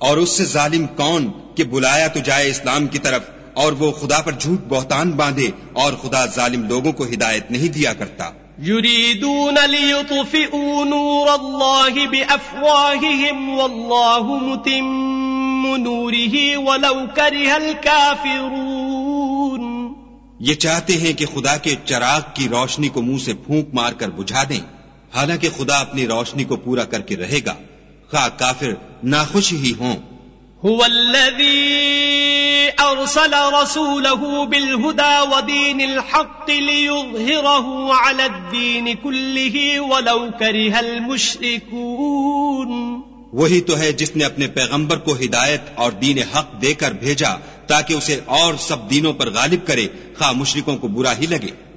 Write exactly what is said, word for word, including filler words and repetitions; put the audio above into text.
और उससे जालिम कौन कि बुलाया तो जाए इस्लाम की तरफ और वो खुदा पर झूठ बहतान बांधे और खुदा जालिम लोगों को हिदायत नहीं दिया करता। युरीदून लियुत्फिऊ नूरल्लाहि बिअफ़वाहिहिम वल्लाहु मुतिम्मु नूरिही वलौ करिहल काफ़िरून। ये चाहते हैं कि खुदा के चराग की रोशनी को मुंह से फूंक मारकर बुझा दें, हालांकि खुदा अपनी रोशनी को पूरा करके रहेगा, खा काफिर नाखुश ही हों। हुवल्लज़ी अरसल रसूलहु बिलहुदा वदीनिल हक़्क़ लियुज़हिरहु अलद्दीन कुल्लिही वलौ करिहल मुश्रिकून। वही तो है जिसने अपने पैगंबर को हिदायत और दीन हक देकर भेजा ताकि उसे और सब दीनों पर गालिब करे, खा मुशरिकों को बुरा ही लगे।